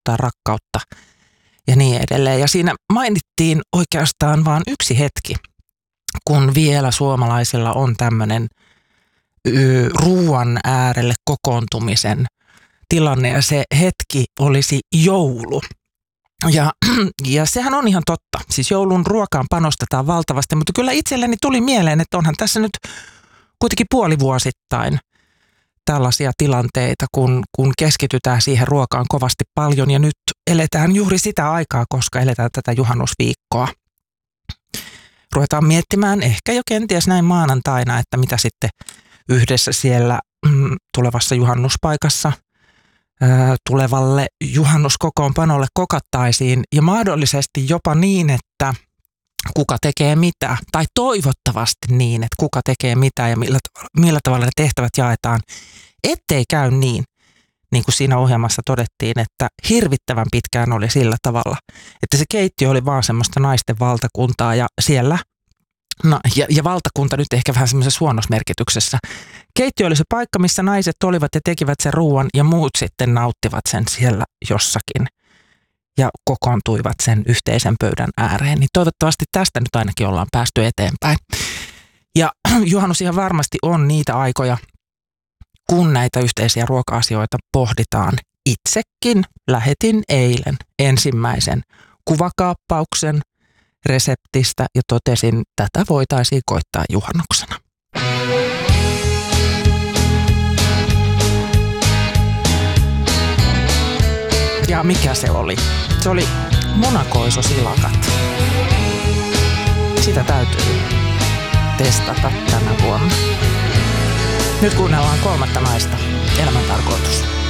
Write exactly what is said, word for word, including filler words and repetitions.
osoittaa rakkautta ja niin edelleen. Ja siinä mainittiin oikeastaan vain yksi hetki, kun vielä suomalaisilla on tämmöinen ruuan äärelle kokoontumisen tilanne, ja se hetki olisi joulu. Ja, ja sehän on ihan totta. Siis joulun ruokaan panostetaan valtavasti, mutta kyllä itselleni tuli mieleen, että onhan tässä nyt kuitenkin puolivuosittain tällaisia tilanteita, kun, kun keskitytään siihen ruokaan kovasti paljon, ja nyt eletään juuri sitä aikaa, koska eletään tätä juhannusviikkoa. Ruvetaan miettimään ehkä jo kenties näin maanantaina, että mitä sitten yhdessä siellä mm, tulevassa juhannuspaikassa ää, tulevalle juhannuskokoonpanolle kokattaisiin, ja mahdollisesti jopa niin, että kuka tekee mitä, tai toivottavasti niin, että kuka tekee mitä ja millä, millä tavalla ne tehtävät jaetaan, ettei käy niin, niin kuin siinä ohjelmassa todettiin, että hirvittävän pitkään oli sillä tavalla, että se keittiö oli vaan semmoista naisten valtakuntaa, ja siellä, no, ja, ja valtakunta nyt ehkä vähän semmoisessa huonosmerkityksessä. Keittiö oli se paikka, missä naiset olivat ja tekivät sen ruuan, ja muut sitten nauttivat sen siellä jossakin ja kokoontuivat sen yhteisen pöydän ääreen. Niin toivottavasti tästä nyt ainakin ollaan päästy eteenpäin. Ja juhannus ihan varmasti on niitä aikoja, kun näitä yhteisiä ruoka-asioita pohditaan. Itsekin lähetin eilen ensimmäisen kuvakaappauksen reseptistä ja totesin, että tätä voitaisiin koittaa juhannuksena. Ja mikä se oli? Se oli munakoisosilakat. Sitä täytyy testata tänä vuonna. Nyt kuunnellaan Kolmatta naista, elämän tarkoitus.